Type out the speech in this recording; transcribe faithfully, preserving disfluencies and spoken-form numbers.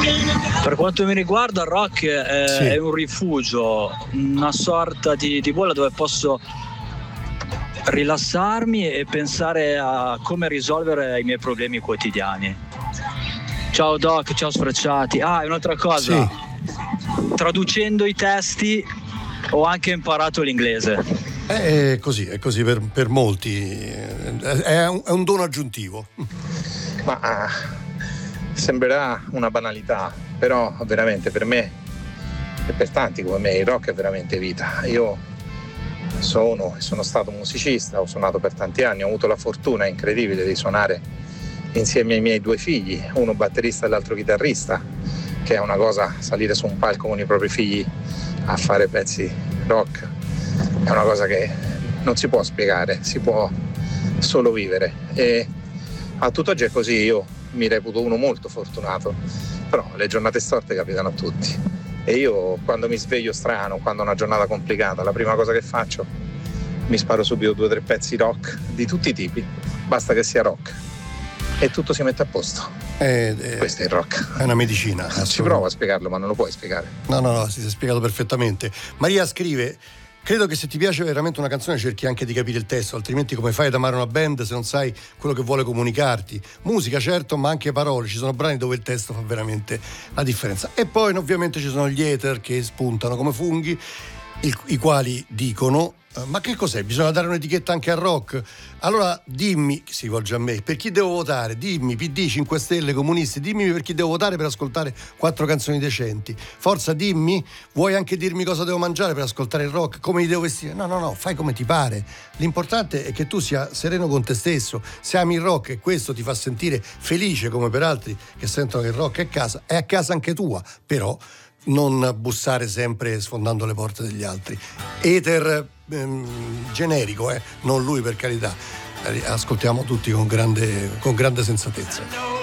Per quanto mi riguarda, il rock è, Sì. è un rifugio, una sorta di, di bolla dove posso rilassarmi e pensare a come risolvere i miei problemi quotidiani. Ciao Doc, ciao Sfrecciati. Ah, e un'altra cosa, Sì. traducendo i testi ho anche imparato l'inglese. È così, è così per, per molti, è un, è un dono aggiuntivo. Ma ah, sembrerà una banalità, però veramente per me e per tanti come me il rock è veramente vita. Io sono e sono stato musicista, ho suonato per tanti anni, ho avuto la fortuna incredibile di suonare insieme ai miei due figli, uno batterista e l'altro chitarrista, che è una cosa, salire su un palco con i propri figli a fare pezzi rock è una cosa che non si può spiegare, si può solo vivere, e a tutt'oggi è così. Io mi reputo uno molto fortunato, però le giornate storte capitano a tutti e io quando mi sveglio strano, quando ho una giornata complicata, la prima cosa che faccio mi sparo subito due o tre pezzi rock di tutti i tipi, basta che sia rock e tutto si mette a posto. È, è, Questo è il rock. È una medicina. Ci provo a spiegarlo, ma non lo puoi spiegare. No, no, no, si è spiegato perfettamente. Maria scrive: credo che se ti piace veramente una canzone cerchi anche di capire il testo, altrimenti come fai ad amare una band se non sai quello che vuole comunicarti? Musica certo, ma anche parole, ci sono brani dove il testo fa veramente la differenza. E poi ovviamente ci sono gli hater che spuntano come funghi, il, i quali dicono: ma che cos'è? Bisogna dare un'etichetta anche al rock? Allora dimmi, si rivolge a me, per chi devo votare? Dimmi, P D, cinque Stelle, comunisti, dimmi per chi devo votare per ascoltare quattro canzoni decenti. Forza, dimmi, vuoi anche dirmi cosa devo mangiare per ascoltare il rock? Come mi devo vestire? No, no, no, fai come ti pare. L'importante è che tu sia sereno con te stesso. Se ami il rock e questo ti fa sentire felice, come per altri che sentono che il rock è a casa, è a casa anche tua, però non bussare sempre sfondando le porte degli altri. Ether ehm, generico, eh? Non lui, per carità. Ascoltiamo tutti con grande, con grande sensatezza.